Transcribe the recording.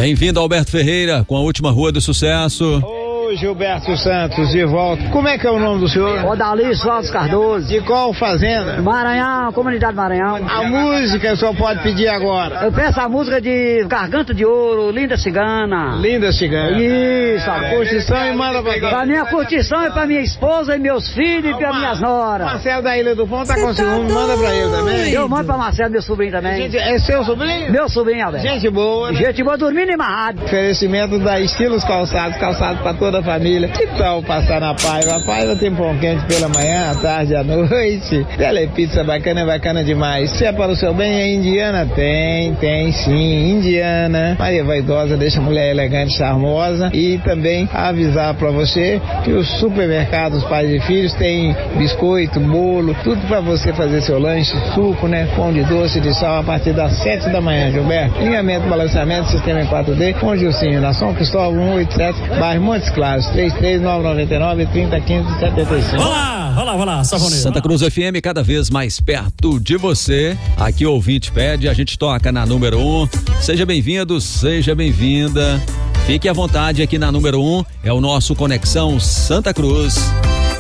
Bem-vindo, Alberto Ferreira, com a última Rua do Sucesso. Gilberto Santos, de volta. Como é que é o nome do senhor? Odali Soares Cardoso. De qual fazenda? Maranhão, comunidade Maranhão. A música o senhor pode pedir agora. Eu peço a música de Garganta de Ouro, Linda Cigana. Linda Cigana. Isso, a curtição e manda pra cá. Pra minha curtição e pra minha esposa e meus filhos e pra minhas noras. Marcelo da Ilha do Fundo tá com ciúme, manda pra ele também. Eu mando pra Marcelo, meu sobrinho também. Gente, é seu sobrinho? Meu sobrinho, Alberto. Gente boa, né? Gente boa, dormindo e amarrado. Oferecimento da Estilos Calçados, calçados pra toda a família. Que tal passar na Paiva? A Paiva tem pão quente pela manhã, à tarde, à noite. Telepizza bacana, é bacana demais. Se é para o seu bem, é Indiana? Tem sim. Indiana. Maria Vaidosa deixa a mulher elegante, charmosa. E também avisar pra você que os supermercados Pais e Filhos tem biscoito, bolo, tudo pra você fazer seu lanche, suco, né? Pão de doce, de sal, a partir das 7 da manhã, Gilberto. Alinhamento, balanceamento, sistema em 4D, com Gilcinho, na São Cristóvão 187, bairro Montes Claros, 33999-3015-75. Olá, Santa Cruz FM, cada vez mais perto de você. Aqui o ouvinte pede, a gente toca na número 1. Seja bem-vindo, seja bem-vinda. Fique à vontade aqui na número 1, é o nosso Conexão Santa Cruz.